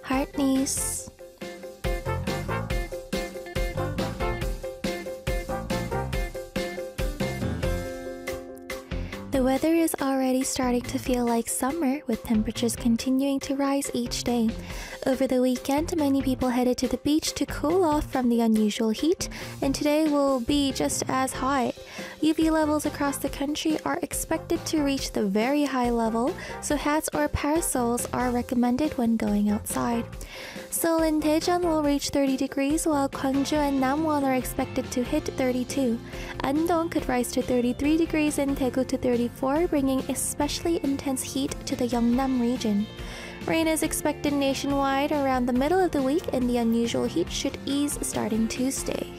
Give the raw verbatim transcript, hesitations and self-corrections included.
Heart News. The weather is already starting to feel like summer, with temperatures continuing to rise each day. Over the weekend, many people headed to the beach to cool off from the unusual heat, and today will be just as hot. U V levels across the country are expected to reach the very high level, so hats or parasols are recommended when going outside. Seoul and Daejeon will reach thirty degrees, while Gwangju and Namwon are expected to hit thirty-two. Andong could rise to thirty-three degrees and Daegu to thirty-four, bringing especially intense heat to the Yeongnam region. Rain is expected nationwide around the middle of the week, and the unusual heat should ease starting Tuesday.